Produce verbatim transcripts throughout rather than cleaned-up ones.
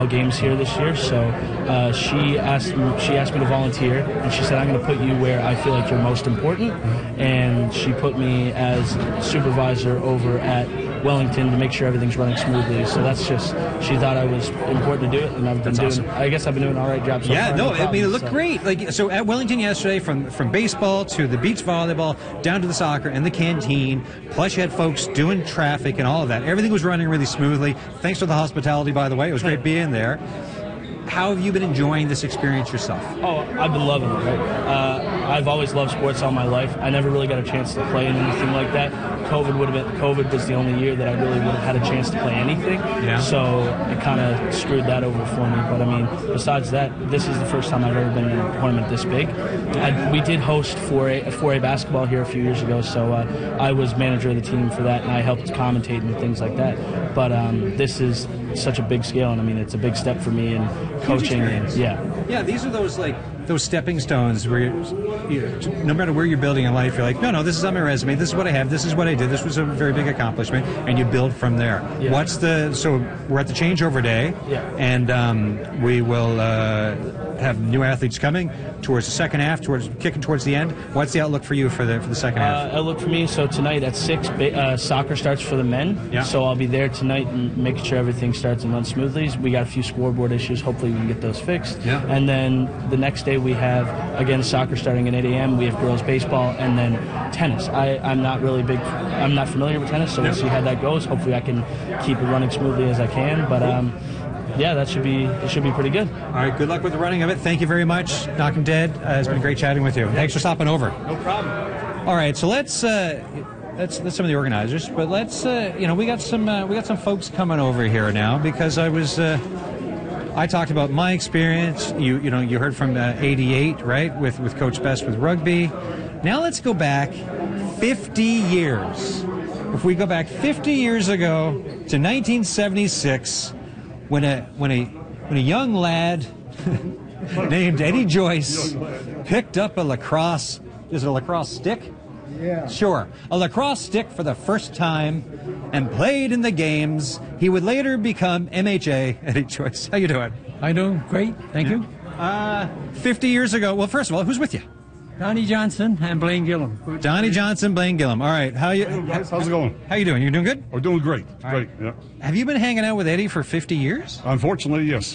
games here this year, so uh, she asked me, she asked me to volunteer, and she said, I'm going to put you where I feel like you're most important, and she put me as supervisor over at Wellington to make sure everything's running smoothly. So that's just, she thought I was important to do it, and I've been that's doing, awesome. I guess I've been doing an all right job so yeah, far. no, no problem, I mean, it looked so. great. Like, so at Wellington yesterday, from, from baseball to the beach volleyball, down to the soccer and the canteen, plus you had folks doing traffic and all of that. Everything was running really smoothly. Thanks for the hospitality, by the way. It was great being there. How have you been enjoying this experience yourself? Oh, I've been loving it. Right? Uh, I've always loved sports all my life. I never really got a chance to play in anything like that. COVID would have been. COVID was the only year that I really would have had a chance to play anything. Yeah. So it kind of screwed that over for me. But I mean, besides that, this is the first time I've ever been in a tournament this big. I, we did host four A, four A basketball here a few years ago, so uh, I was manager of the team for that, and I helped commentate and things like that. But um, this is such a big scale, and I mean, it's a big step for me in coaching. And, yeah. Yeah, these are those like those stepping stones where you're, you know, no matter where you're building in life, you're like, no, no, this is on my resume. This is what I have. This is what I did. This was a very big accomplishment, and you build from there. Yeah. What's the so we're at the changeover day, yeah. and um, we will uh, have new athletes coming towards the second half, towards kicking towards the end. What's the outlook for you for the for the second half? Uh, outlook for me. So tonight at six, uh, soccer starts for the men. Yeah. So I'll be there tonight and making sure everything starts and runs smoothly. We got a few scoreboard issues. Hopefully we can get those fixed. Yeah. And then the next day we have again soccer starting at eight A M We have girls baseball and then tennis. I, I'm not really big. I'm not familiar with tennis, so we'll see how that goes. Hopefully I can keep it running smoothly as I can. But um, yeah, that should be it should be pretty good. All right, good luck with the running of it. Thank you very much, Knock 'em Dead. Uh, it's been great chatting with you. Thanks for stopping over. No problem. All right, so let's uh, that's that's some of the organizers, but let's uh, you know we got some uh, we got some folks coming over here now because I was uh, I talked about my experience. You you know you heard from uh, eighty-eight, right, with with Coach Best with rugby. Now let's go back fifty years. If we go back fifty years ago to nineteen seventy-six, when a when a when a young lad named Eddie Joyce picked up a lacrosse. Is it a lacrosse stick? Yeah. Sure. A lacrosse stick for the first time and played in the games. He would later become M H A. Eddie Joyce. How you doing? I do great, thank you. Uh, fifty years ago. Well, first of all, who's with you? Donnie Johnson and Blaine Gillum. Donnie Johnson, Blaine Gillum. All right. How you? Hey guys, how's it going? How you doing? You doing good? We're doing great. All Great. right. Yeah. Have you been hanging out with Eddie for fifty years? Unfortunately, yes.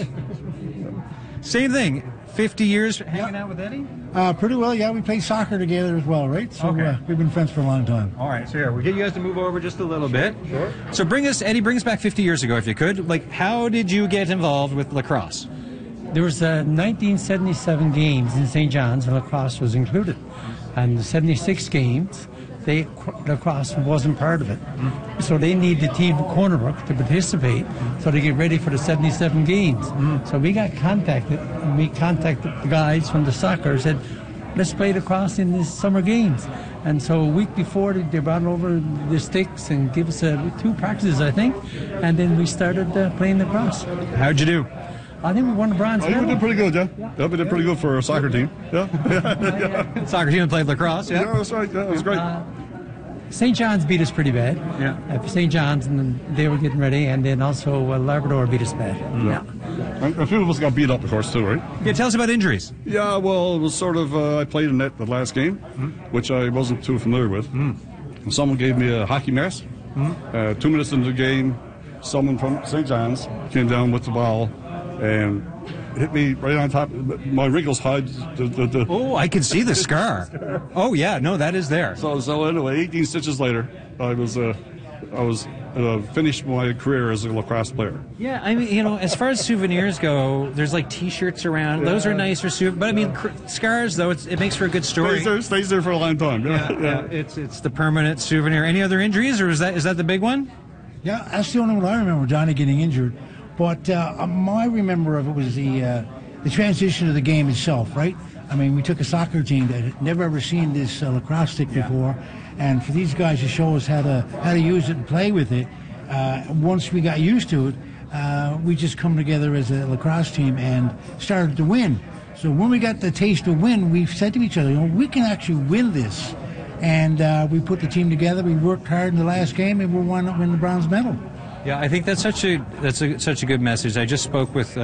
Same thing. fifty years hanging out with Eddie? Uh, pretty well, yeah. We play soccer together as well, right? So Okay. uh, we've been friends for a long time. All right, so here, we'll get you guys to move over just a little bit. Sure. So bring us, Eddie, bring us back fifty years ago, if you could. Like, how did you get involved with lacrosse? There was uh, nineteen seventy-seven games in Saint John's, and lacrosse was included. And the seventy-six games, they lacrosse wasn't part of it. Mm. So they need the team from Cornerbrook to participate so they get ready for the seventy-seven games. Mm. So we got contacted, and we contacted the guys from the soccer and said, let's play lacrosse in the summer games. And so a week before, they they brought over the sticks and gave us uh, two practices, I think. And then we started uh, playing lacrosse. How'd you do? I think we won the bronze Oh, you medal. did pretty good, yeah? Yeah, yeah we did pretty good for a soccer team. Yeah. yeah. Soccer team played lacrosse, yeah? Yeah, that's right. Yeah, it was great. Uh, Saint John's beat us pretty bad. Yeah. Uh, Saint John's, and then they were getting ready, and then also uh, Labrador beat us bad. Yeah. And a few of us got beat up, of course, too, right? Yeah, tell us about injuries. Yeah, well, it was sort of, uh, I played in net the last game, mm. which I wasn't too familiar with. Mm. And someone gave me a hockey mask. Mm. Uh, two minutes into the game, someone from Saint John's came down with the ball and hit me right on top. My wrinkles hide. The, the, the Oh, I can see the scar. Oh, yeah, no, that is there. So, so anyway, eighteen stitches later, I was, uh, I was uh, finished my career as a lacrosse player. Yeah, I mean, you know, as far as souvenirs go, there's like T-shirts around. Those are nicer. Su- but I mean, cr- scars though, it's, it makes for a good story. Stays there, stays there for a long time. Yeah, Yeah, yeah, it's it's the permanent souvenir. Any other injuries, or is that is that the big one? Yeah, that's the only one I remember, Johnny getting injured. But uh, my remember of it was the uh, the transition of the game itself, right? I mean, we took a soccer team that had never ever seen this uh, lacrosse stick Yeah. before, and for these guys to show us how to how to use it and play with it. Uh, once we got used to it, uh, we just come together as a lacrosse team and started to win. So when we got the taste of win, we said to each other, you know, we can actually win this. And uh, we put the team together. We worked hard in the last game, and we won win the bronze medal. Yeah, I think that's such a that's a, such a good message. I just spoke with. Uh,